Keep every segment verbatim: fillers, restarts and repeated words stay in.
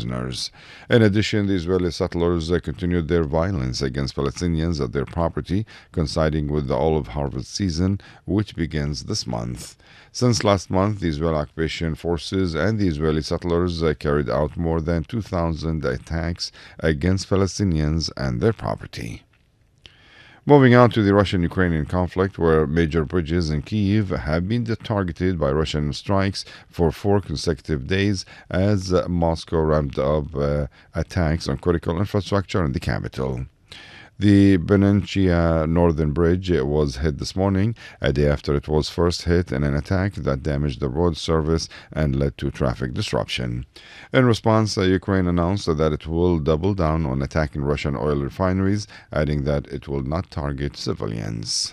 prisoners. In addition, the Israeli settlers uh, continued their violence against Palestinians at their property, coinciding with the olive harvest season, which begins this month. Since last month, the Israeli occupation forces and the Israeli settlers uh, carried out more than two thousand attacks against Palestinians and their property. Moving on to the Russian-Ukrainian conflict, where major bridges in Kyiv have been targeted by Russian strikes for four consecutive days as uh, Moscow ramped up uh, attacks on critical infrastructure in the capital. The Benenchia Northern Bridge was hit this morning, a day after it was first hit in an attack that damaged the road service and led to traffic disruption. In response, Ukraine announced that it will double down on attacking Russian oil refineries, adding that it will not target civilians.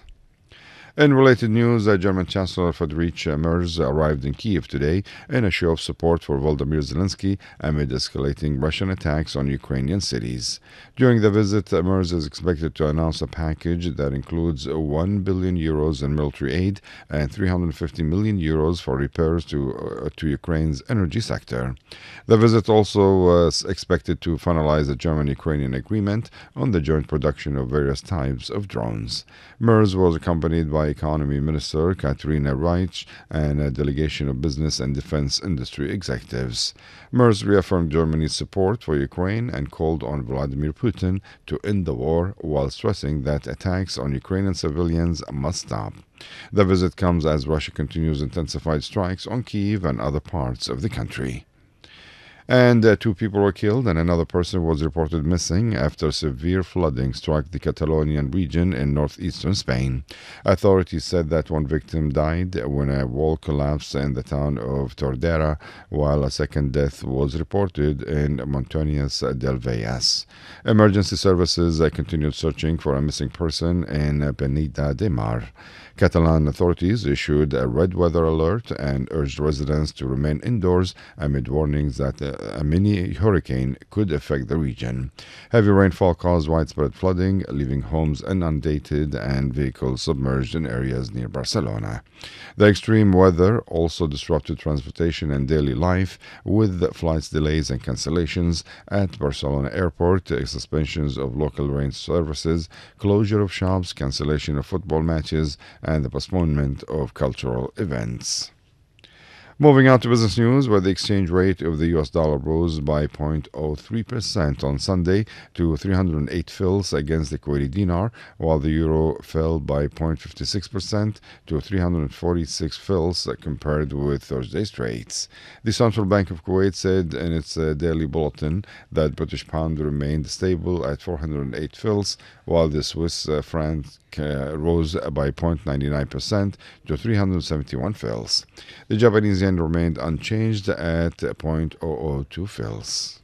In related news, uh, German Chancellor Friedrich Merz arrived in Kyiv today in a show of support for Volodymyr Zelensky amid escalating Russian attacks on Ukrainian cities. During the visit, uh, Merz is expected to announce a package that includes one billion euros in military aid and three hundred fifty million euros for repairs to, uh, to Ukraine's energy sector. The visit also is uh, expected to finalize a German-Ukrainian agreement on the joint production of various types of drones. Merz was accompanied by Economy Minister Katerina Reich and a delegation of business and defense industry executives. Merz reaffirmed Germany's support for Ukraine and called on Vladimir Putin to end the war while stressing that attacks on Ukrainian civilians must stop. The visit comes as Russia continues intensified strikes on Kyiv and other parts of the country. And uh, two people were killed and another person was reported missing after severe flooding struck the Catalonian region in northeastern Spain. Authorities said that one victim died when a wall collapsed in the town of Tordera, while a second death was reported in Montañas del Valles. Emergency services uh, continued searching for a missing person in uh, Peneda de Mar. Catalan authorities issued a red weather alert and urged residents to remain indoors amid warnings that a mini hurricane could affect the region. Heavy rainfall caused widespread flooding, leaving homes inundated and vehicles submerged in areas near Barcelona. The extreme weather also disrupted transportation and daily life, with flights delays and cancellations at Barcelona Airport, suspensions of local train services, closure of shops, cancellation of football matches, and the postponement of cultural events. Moving on to business news, where the exchange rate of the U S dollar rose by zero point zero three percent on Sunday to three hundred eight fils against the Kuwaiti dinar, while the euro fell by zero point five six percent to three hundred forty-six fils compared with Thursday's rates. The Central Bank of Kuwait said in its uh, daily bulletin that British pound remained stable at four hundred eight fils, while the Swiss uh, franc uh, rose by zero point nine nine percent to three hundred seventy-one fils. The Japanese yen remained unchanged at zero point zero zero two fils.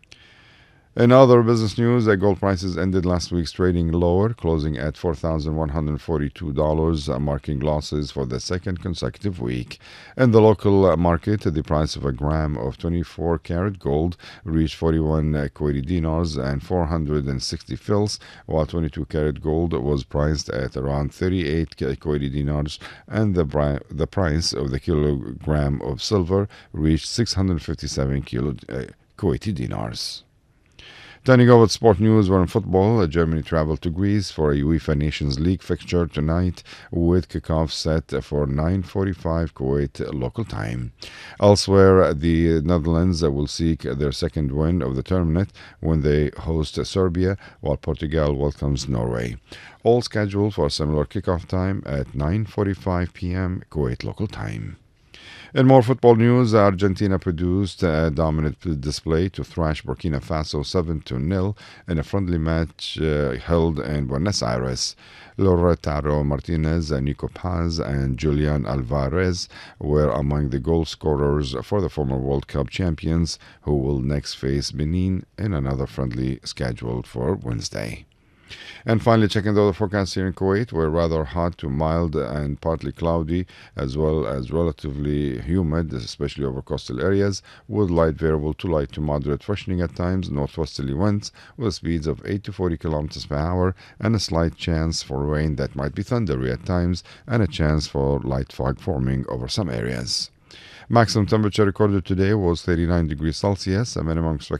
In other business news, uh, gold prices ended last week's trading lower, closing at four thousand one hundred forty-two dollars, uh, marking losses for the second consecutive week. In the local uh, market, the price of a gram of twenty-four karat gold reached forty-one uh, Kuwaiti dinars and four hundred sixty fils, while twenty-two karat gold was priced at around thirty-eight Kuwaiti dinars, and the, bri- the price of the kilogram of silver reached six hundred fifty-seven kilo, uh, Kuwaiti dinars. Turning over to sport news, where in football, uh, Germany traveled to Greece for a UEFA Nations League fixture tonight, with kickoff set for nine forty-five Kuwait local time. Elsewhere, the Netherlands uh, will seek their second win of the tournament when they host uh, Serbia, while Portugal welcomes Norway. All scheduled for a similar kickoff time at nine forty-five p.m. Kuwait local time. In more football news, Argentina produced a dominant display to thrash Burkina Faso seven to nil in a friendly match uh, held in Buenos Aires. Lautaro Martinez, Nico Paz, and Julian Alvarez were among the goal scorers for the former World Cup champions, who will next face Benin in another friendly scheduled for Wednesday. And finally, checking the weather forecast here in Kuwait, we're rather hot to mild and partly cloudy, as well as relatively humid, especially over coastal areas, with light variable to light to moderate freshening at times, northwesterly winds with speeds of eight to forty kilometers per hour, and a slight chance for rain that might be thundery at times, and a chance for light fog forming over some areas. Maximum temperature recorded today was thirty-nine degrees Celsius, a minimum expected